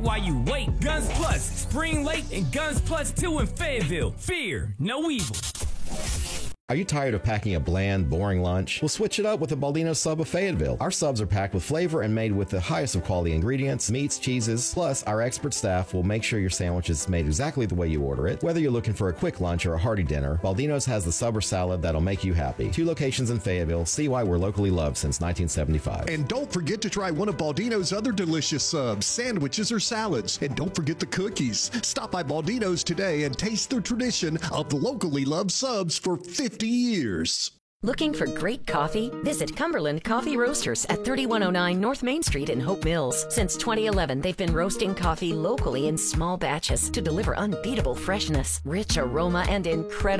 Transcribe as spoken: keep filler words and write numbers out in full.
while you wait. Guns Plus, Spring Late, and Guns Plus two in Fayetteville. Fear no evil. Are you tired of packing a bland, boring lunch? We'll switch it up with the Baldino sub of Fayetteville. Our subs are packed with flavor and made with the highest of quality ingredients, meats, cheeses, plus our expert staff will make sure your sandwich is made exactly the way you order it. Whether you're looking for a quick lunch or a hearty dinner, Baldino's has the sub or salad that'll make you happy. Two locations in Fayetteville. See why we're locally loved since nineteen seventy-five. And don't forget to try one of Baldino's other delicious subs, sandwiches or salads. And don't forget the cookies. Stop by Baldino's today and taste the tradition of locally loved subs for fifty years. Looking for great coffee? Visit Cumberland Coffee Roasters at thirty-one oh nine North Main Street in Hope Mills. Since twenty eleven, they've been roasting coffee locally in small batches to deliver unbeatable freshness, rich aroma, and incredible